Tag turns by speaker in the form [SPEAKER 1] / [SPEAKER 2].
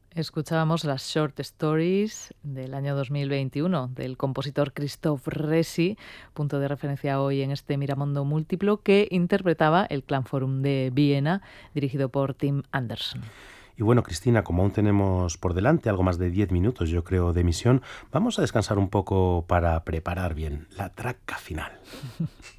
[SPEAKER 1] Escuchábamos las Short Stories del año 2021 del compositor Christoph Resi, punto de referencia hoy en este Miramondo Múltiplo, que interpretaba el Klangforum de Viena, dirigido por Tim Anderson.
[SPEAKER 2] Y bueno, Cristina, como aún tenemos por delante algo más de 10 minutos, yo creo, de emisión, vamos a descansar un poco para preparar bien la traca final.